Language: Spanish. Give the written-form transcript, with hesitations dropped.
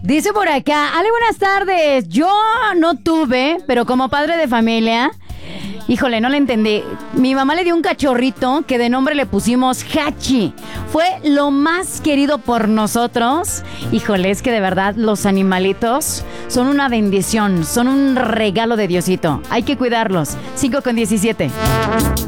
Dice por acá, Ale, buenas tardes. Yo no tuve, pero como padre de familia, híjole, no le entendí. Mi mamá le dio un cachorrito que de nombre le pusimos Hachi. Fue lo más querido por nosotros. Híjole, es que de verdad los animalitos son una bendición, son un regalo de Diosito. Hay que cuidarlos. 5:17.